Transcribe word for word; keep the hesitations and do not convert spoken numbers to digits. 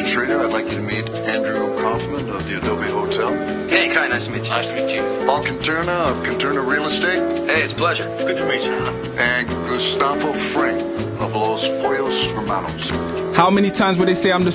Schrader. I'd like you to meet Andrew Kaufman of the Adobe Hotel. Hey, Kai, nice to meet you. Nice to meet you. Paul Canturna of Canturna Real Estate. Hey, it's a pleasure. Good to meet you. And Gustavo Frank of Los Pollos Hermanos. How many times would they say I'm the